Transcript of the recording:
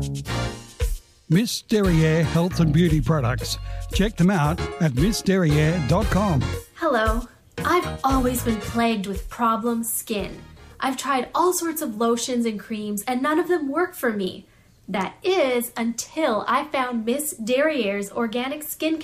Miss Derriere Health and Beauty Products. Check them out at missderriere.com. Hello. I've always been plagued with problem skin. I've tried all sorts of lotions and creams and none of them work for me. That is until I found Miss Derriere's organic skincare